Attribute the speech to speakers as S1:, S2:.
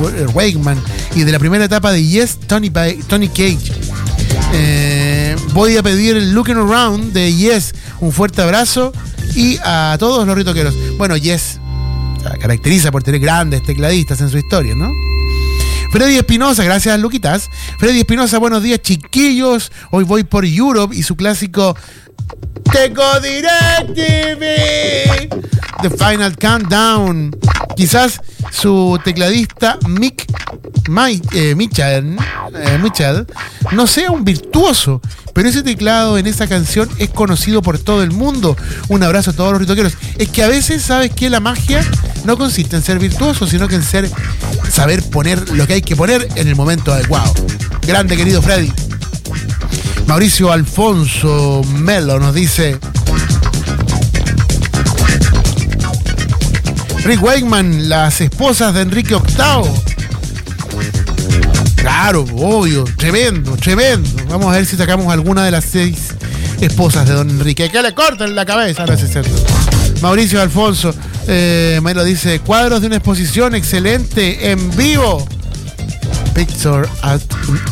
S1: Wakeman y de la primera etapa de Yes, Tony Cage. Voy a pedir el Looking Around de Yes. Un fuerte abrazo y a todos los ritoqueros. Bueno, Yes se caracteriza por tener grandes tecladistas en su historia, ¿no? Freddy Espinosa, gracias Luquitas. Freddy Espinosa, buenos días chiquillos. Hoy voy por Europe y su clásico Tengo DirecTV, The Final Countdown. Quizás su tecladista Mitchell no sea un virtuoso, pero ese teclado en esa canción es conocido por todo el mundo. Un abrazo a todos los ritoqueros. Es que a veces, ¿sabes qué? La magia no consiste en ser virtuoso, sino que en saber poner lo que hay que poner en el momento adecuado. Grande, querido Freddy. Mauricio Alfonso Melo nos dice: Rick Wakeman, las esposas de Enrique VIII. Claro, obvio, tremendo. Vamos a ver si sacamos alguna de las 6 esposas de don Enrique. Que le corten la cabeza, no es cierto. Mauricio Alfonso Melo dice: cuadros de una exposición excelente en vivo. Picture at